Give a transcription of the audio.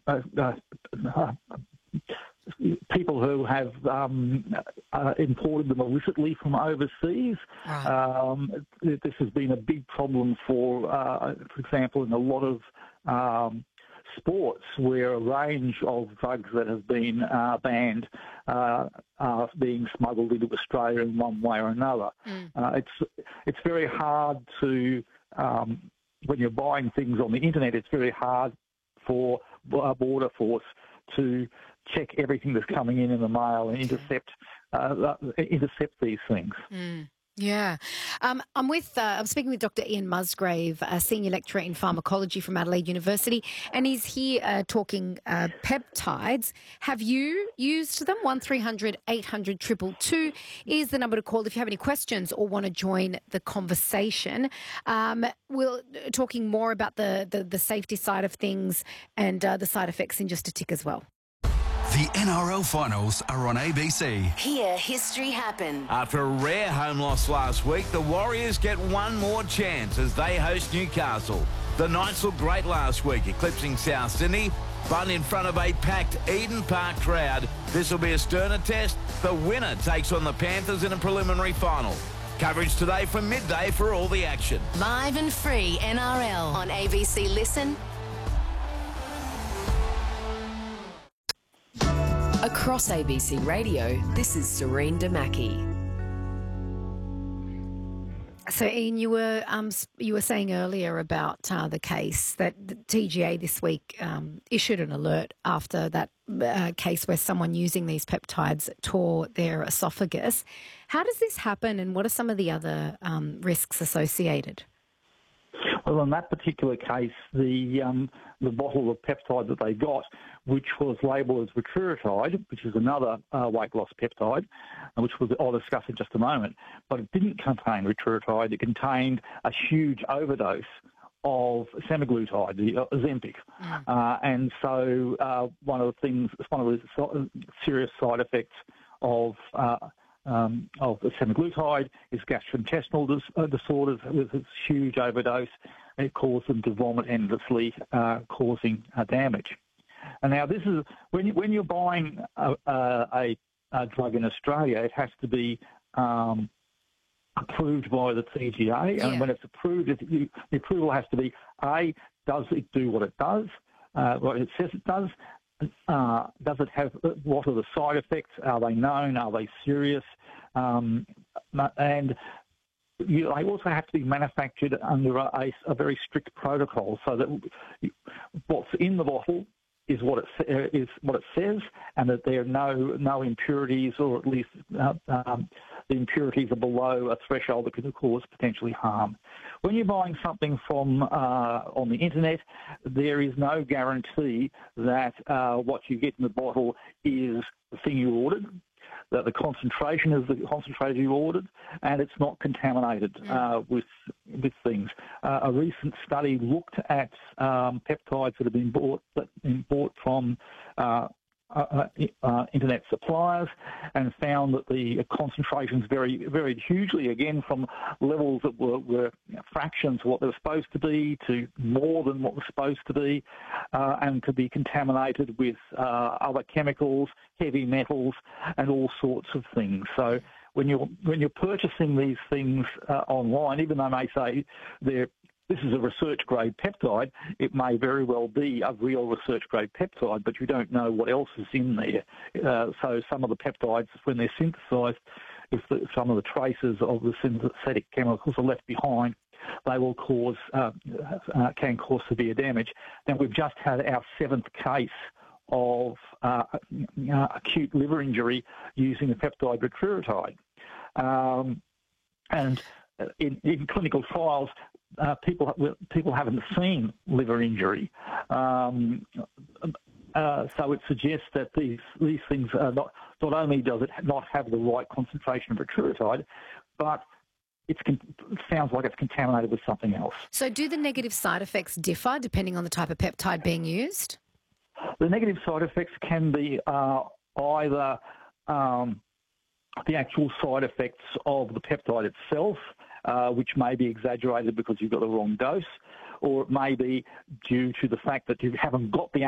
people who have imported them illicitly from overseas. Right. This has been a big problem for example, in a lot of sports where a range of drugs that have been banned are being smuggled into Australia in one way or another. It's very hard to, when you're buying things on the internet, it's very hard for Border Force to check everything that's coming in the mail and intercept these things. Yeah. I'm speaking with Dr. Ian Musgrave, a senior lecturer in pharmacology from Adelaide University, and he's here talking peptides. Have you used them? 1300 800 222 is the number to call if you have any questions or want to join the conversation. We're talking more about the safety side of things and the side effects in just a tick as well. The NRL finals are on ABC. Hear history happen. After a rare home loss last week, the Warriors get one more chance as they host Newcastle. The Knights looked great last week, eclipsing South Sydney, but in front of a packed Eden Park crowd, this will be a sterner test. The winner takes on the Panthers in a preliminary final. Coverage today from midday for all the action. Live and free NRL on ABC Listen. Across ABC Radio, this is Serene Damaki. So, Ian, you were saying earlier about the case that the TGA this week issued an alert after that case where someone using these peptides tore their esophagus. How does this happen, and what are some of the other risks associated? Well, in that particular case, the bottle of peptide that they got, which was labelled as retiritide, which is another weight loss peptide, which I'll discuss in just a moment, but it didn't contain retiritide. It contained a huge overdose of semaglutide, the Ozempic. And so one of the serious side effects of the semaglutide is gastrointestinal disorders with its huge overdose. It caused them to vomit endlessly, causing damage. And now this is when you're buying a drug in Australia, it has to be approved by the TGA, and when it's approved, the approval has to be A, does it do what it does, what it says it does? Does it have, what are the side effects? Are they known? Are they serious? And they also have to be manufactured under a very strict protocol, so that what's in the bottle is what it says, and that there are no impurities, or at least the impurities are below a threshold that could cause potentially harm. When you're buying something from on the internet, there is no guarantee that what you get in the bottle is the thing you ordered, that the concentration is the concentrate you ordered, and it's not contaminated with things. A recent study looked at peptides that have been bought from internet suppliers, and found that the concentrations varied hugely, again from levels that were fractions of what they were supposed to be to more than what was supposed to be, and could be contaminated with other chemicals, heavy metals, and all sorts of things. So when you're purchasing these things online, even though they may say this is a research-grade peptide, it may very well be a real research-grade peptide, but you don't know what else is in there. So some of the peptides, when they're synthesised, if some of the traces of the synthetic chemicals are left behind, they will can cause severe damage. Now, we've just had our 7th case of acute liver injury using the peptide retiritide. And in clinical trials, people haven't seen liver injury, so it suggests that these things are not only does it not have the right concentration of retiritide, but it sounds like it's contaminated with something else. So do the negative side effects differ depending on the type of peptide being used? The negative side effects can be either the actual side effects of the peptide itself, which may be exaggerated because you've got the wrong dose, or it may be due to the fact that you haven't got the